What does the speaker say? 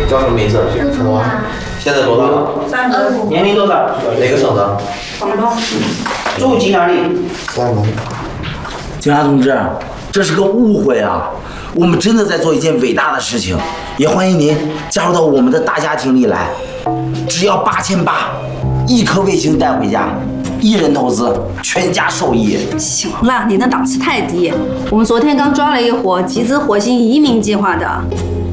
叫什么名字？陈龙。现在多大了 ？35。 年龄多少？ 哪个省的？ 广东。 住几哪里？ 广东。 警察同志，这是个误会啊！我们真的在做一件伟大的事情，也欢迎您加入到我们的大家庭里来。只要8800，一颗卫星带回家，1人投资，全家受益。 行了，你的档次太低。我们昨天刚抓了一伙集资火星移民计划的，